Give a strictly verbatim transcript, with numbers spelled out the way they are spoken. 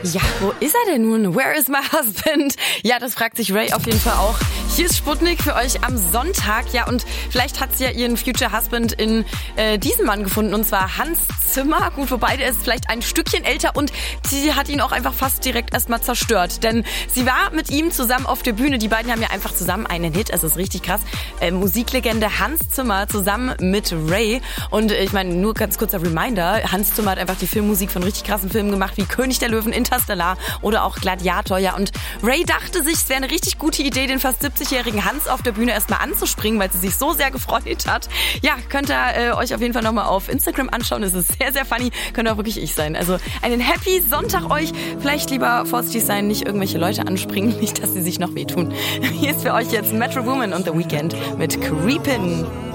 Ja, wo ist er denn nun? Where is my husband? Ja, das fragt sich Ray auf jeden Fall auch. Hier ist Sputnik für euch am Sonntag. Ja, und vielleicht hat sie ja ihren Future Husband in äh, diesem Mann gefunden, und zwar Hans Zimmer. Gut, wobei der ist vielleicht ein Stückchen älter und sie hat ihn auch einfach fast direkt erstmal zerstört. Denn sie war mit ihm zusammen auf der Bühne. Die beiden haben ja einfach zusammen einen Hit. Es ist richtig krass. Äh, Musiklegende Hans Zimmer zusammen mit Ray. Und äh, ich meine, nur ganz kurzer Reminder. Hans Zimmer hat einfach die Filmmusik von richtig krassen Filmen gemacht, wie König der Löwen, Interstellar oder auch Gladiator. Ja, und Ray dachte sich, es wäre eine richtig gute Idee, den fast siebzigjährigen Hans auf der Bühne erstmal anzuspringen, weil sie sich so sehr gefreut hat. Ja, könnt ihr äh, euch auf jeden Fall nochmal auf Instagram anschauen. Es ist sehr, sehr funny. Könnte auch wirklich ich sein. Also einen Happy Sonntag euch. Vielleicht lieber vorsichtig sein, nicht irgendwelche Leute anspringen, nicht, dass sie sich noch wehtun. Hier ist für euch jetzt Metro Woman und The Weeknd mit Creepin'.